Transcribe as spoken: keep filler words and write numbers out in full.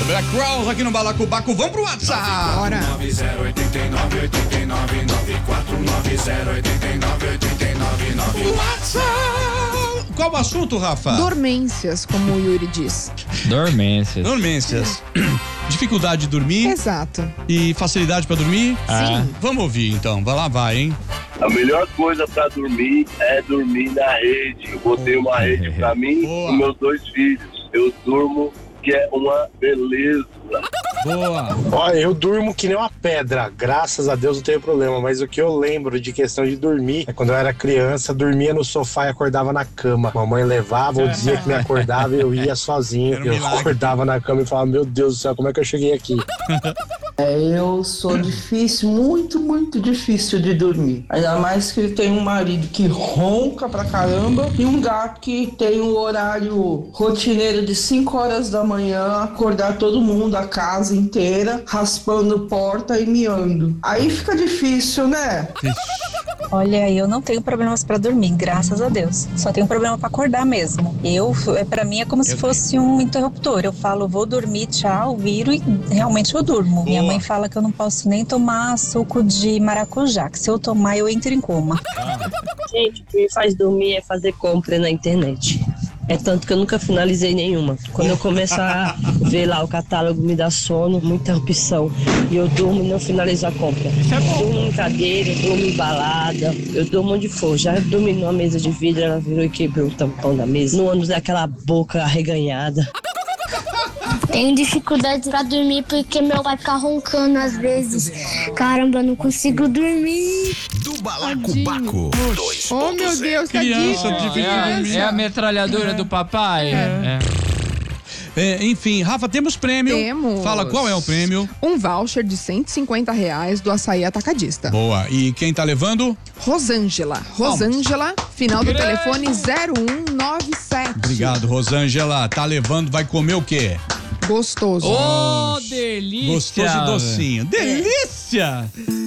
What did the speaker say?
Black Crowes aqui no Balacobaco. Vamos pro WhatsApp. Bora. nove zero oito nove oito nove nove quatro nove zero oito nove oito nove nove. WhatsApp. Qual o assunto, Rafa? Dormências, como o Yuri diz. Dormências. Dormências. Dificuldade de dormir. Exato. E facilidade pra dormir? Sim. Vamos ouvir então. Vai lá, vai, hein? A melhor coisa pra dormir é dormir na rede. Eu botei uma rede pra mim Boa. e meus dois filhos. Eu durmo, que é uma beleza. Boa. Olha, eu durmo que nem uma pedra, graças a Deus não tenho problema, mas o que eu lembro de questão de dormir é quando eu era criança, dormia no sofá e acordava na cama. Mamãe levava ou dizia que me acordava e eu ia sozinho. Era um Eu milagre. acordava na cama e falava, meu Deus do céu, como é que eu cheguei aqui? É, eu sou difícil, muito, muito difícil de dormir. Ainda mais que tem um marido que ronca pra caramba e um gato que tem um horário rotineiro de cinco horas da manhã, acordar todo mundo, a casa inteira, raspando porta e miando. Aí fica difícil, né? Olha, eu não tenho problemas pra dormir, graças a Deus. Só tenho problema pra acordar mesmo. Eu, é, pra mim é como se fosse um interruptor. Eu falo, vou dormir, tchau, viro e realmente eu durmo. Minha mãe fala que eu não posso nem tomar suco de maracujá, que se eu tomar eu entro em coma. Gente, o que me faz dormir é fazer compra na internet. É tanto que eu nunca finalizei nenhuma. Quando eu começar a ver lá o catálogo, me dá sono, muita opção. E eu durmo e não finalizo a compra. Eu durmo em cadeira, eu durmo em balada, eu durmo onde for. Já dormi numa mesa de vidro, ela virou e quebrou o tampão da mesa. No ônibus é aquela boca arreganhada. Tenho dificuldade pra dormir porque meu pai fica roncando às vezes. Caramba, eu não consigo dormir. Do Balacobaco. Oh, meu Deus, Criança tadinho. difícil É, de a- dormir. é a metralhadora do papai. É. É, enfim, Rafa, temos prêmio. Temos. Fala qual é o prêmio. Um voucher de cento e cinquenta reais do Açaí Atacadista. Boa. E quem tá levando? Rosângela. Rosângela, final do telefone zero um nove sete. Obrigado, Rosângela. Tá levando, vai comer o quê? Gostoso. Ô, delícia! Gostoso e velho. docinho. Delícia!